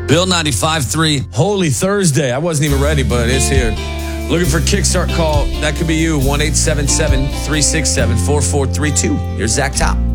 Bill 95.3. Holy Thursday. I wasn't even ready, but it's here. Looking for Kickstart call. That could be you. 1-877-367-4432. Here's Zach Top.